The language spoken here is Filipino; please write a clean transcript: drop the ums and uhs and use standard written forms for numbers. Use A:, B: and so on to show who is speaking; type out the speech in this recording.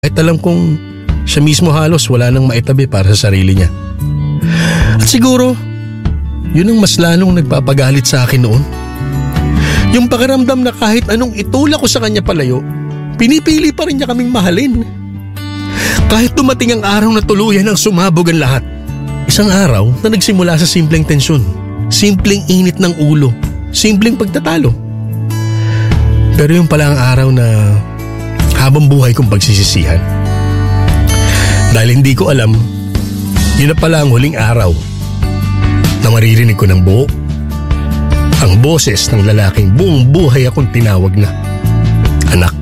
A: Kahit alam kong siya mismo halos wala nang maitabi para sa sarili niya. At siguro, yun ang mas lalong nagpapagalit sa akin noon. Yung pakiramdam na kahit anong itulak ko sa kanya palayo, pinipili pa rin niya kaming mahalin. Kahit dumating ang araw na tuluyan ang sumabog ang lahat. Isang araw na nagsimula sa simpleng tensyon, simpleng init ng ulo, simpleng pagtatalo. Pero yung pala ang araw na habang buhay kong pagsisisihan. Dahil hindi ko alam, yun na pala ang huling araw na maririnig ko ng buo ang boses ng lalaking buong buhay akong tinawag na anak.